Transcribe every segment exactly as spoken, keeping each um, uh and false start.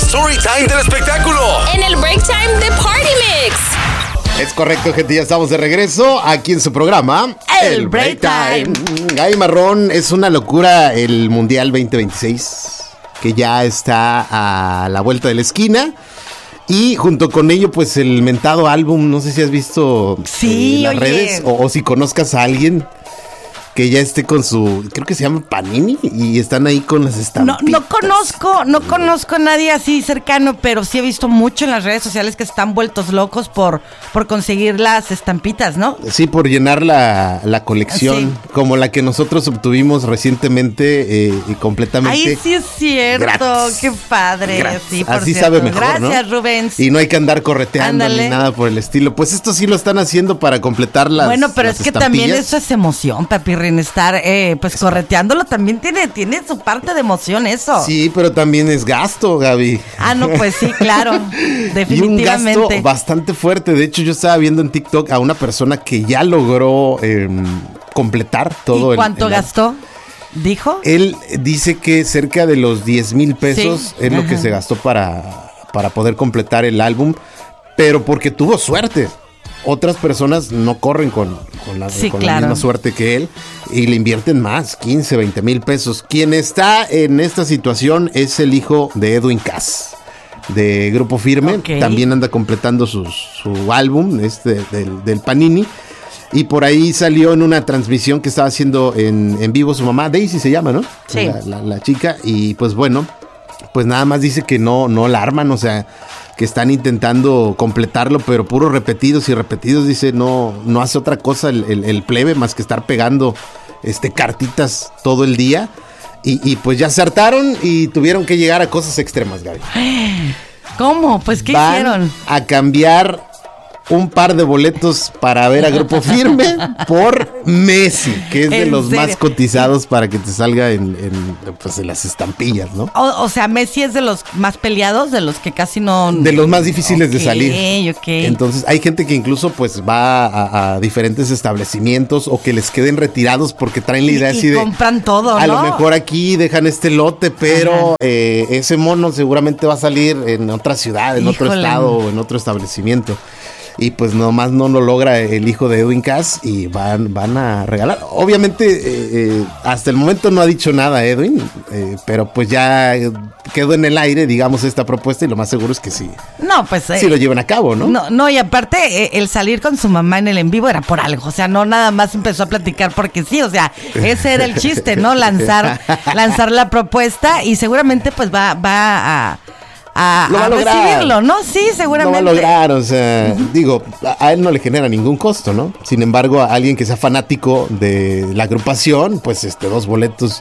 story time del espectáculo. En el break time de Party Mix. Es correcto, gente, ya estamos de regreso aquí en su programa El, el Break Time. Gaby Marrón, es una locura el Mundial veinte veintiséis, que ya está a la vuelta de la esquina. Y junto con ello, pues el mentado álbum, no sé si has visto sí, eh, las oye. redes o, o si conozcas a alguien que ya esté con su, creo que se llama Panini, y están ahí con las estampitas. No, no conozco, no conozco a nadie así cercano, pero sí he visto mucho en las redes sociales que están vueltos locos por, por conseguir las estampitas, ¿no? Sí, por llenar la, la colección, sí. Como la que nosotros obtuvimos recientemente eh, y completamente. Ahí sí es cierto, gratis. Qué padre. Gratis. Sí, por Así cierto. sabe mejor, Gracias, ¿no? Rubens. Y no hay que andar correteando Ándale. ni nada por el estilo. Pues esto sí lo están haciendo para completar las Bueno, pero las es que estampillas. también eso es emoción, Papi. Estar eh, pues correteándolo también tiene, tiene su parte de emoción eso. Sí, pero también es gasto, Gaby. Ah, no, pues sí, claro, definitivamente. Y un gasto bastante fuerte. De hecho, yo estaba viendo en TikTok a una persona que ya logró eh, completar todo. ¿Y cuánto el, el gastó? ¿Dijo? Él dice que cerca de los diez mil pesos Sí. es lo Ajá. que se gastó para, para poder completar el álbum, pero porque tuvo suerte. Otras personas no corren con, con, la, Sí, con claro. la misma suerte que él y le invierten más, quince, veinte mil pesos. Quien está en esta situación es el hijo de Edwin Cass, de Grupo Firme. Ok. También anda completando su, su álbum este, del, del Panini. Y por ahí salió en una transmisión que estaba haciendo en, en vivo su mamá, Daisy se llama, ¿no? Sí. La, la, la chica. Y pues bueno, pues nada más dice que no, no la arman, o sea, que están intentando completarlo, pero puros repetidos y repetidos. Dice, no, no hace otra cosa el, el, el plebe más que estar pegando este, cartitas todo el día. Y, y pues ya se hartaron y tuvieron que llegar a cosas extremas, Gaby. ¿Cómo? Pues, ¿qué Van hicieron? a cambiar un par de boletos para ver a Grupo Firme por Messi, que es de ¿En los serio? más cotizados para que te salga en, en, pues, en las estampillas, ¿no? O, o sea, Messi es de los más peleados, de los que casi no... De los más difíciles de Ok, salir. ok. Entonces hay gente que incluso pues va a, a diferentes establecimientos o que les queden retirados porque traen la idea Y- y así de... compran todo, A ¿no? lo mejor aquí dejan este lote, pero eh, ese mono seguramente va a salir en otra ciudad, en otro Híjole. estado o en otro establecimiento. Y pues nomás no lo logra el hijo de Edwin Cass y van, van a regalar. Obviamente, eh, eh, hasta el momento no ha dicho nada Edwin, eh, pero pues ya quedó en el aire, digamos, esta propuesta y lo más seguro es que sí, No, pues... eh, sí lo llevan a cabo, ¿no? No, no, y aparte eh, el salir con su mamá en el en vivo era por algo, o sea, no nada más empezó a platicar porque sí, o sea, ese era el chiste, ¿no? Lanzar, lanzar la propuesta y seguramente pues va, va a, a, Lo va a a lograr. recibirlo, ¿no? Sí, No seguramente. va a lograr, o sea, digo, a, a él no le genera ningún costo, ¿no? Sin embargo, a alguien que sea fanático de la agrupación, pues este dos boletos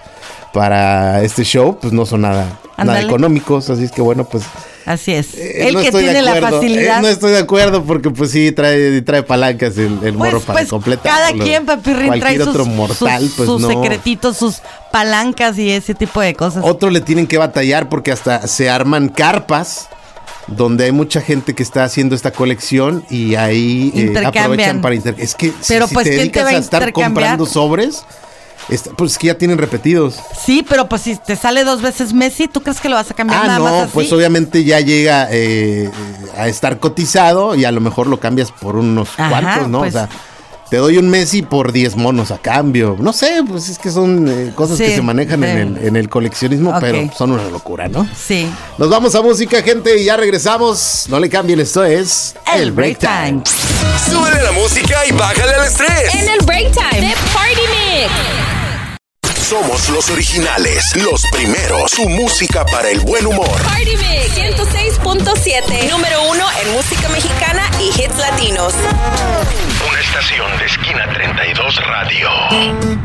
para este show, pues no son nada, nada Ándale. económicos, así es que bueno, pues Así es. eh, el no que estoy de tiene la acuerdo, facilidad. eh, no estoy de acuerdo porque pues sí trae, trae palancas el, el morro Pues, para pues completar. cada quien, Papirrín, trae Cualquier sus, otro mortal, sus, pues sus no. secretitos, sus palancas y ese tipo de cosas. Otro le tienen que batallar porque hasta se arman carpas donde hay mucha gente que está haciendo esta colección y ahí eh, Intercambian. aprovechan para intercambiar. Es que si- Pero, si, pues, te ¿quién te dedicas va a a estar intercambiar? comprando sobres, esta- pues es que ya tienen repetidos. Sí, pero pues si te sale dos veces Messi, ¿tú crees que lo vas a cambiar Ah, nada más no, así? pues obviamente ya llega eh, a estar cotizado y a lo mejor lo cambias por unos Ajá, cuantos, ¿no? pues. O sea, te doy un Messi por diez monos a cambio. No sé, pues es que son eh, cosas Sí, que se manejan sí. en, el, en el coleccionismo, Ok. pero son una locura, ¿no? Sí. Nos vamos a música, gente, y ya regresamos. No le cambien, esto es El Break Time. Súbele la música y bájale al estrés. En el break time de Party Mix. Somos los originales, los primeros. Su música para el buen humor. Party Mix ciento seis punto siete. Número uno en música mexicana y hits latinos. Una estación de Esquina treinta y dos Radio.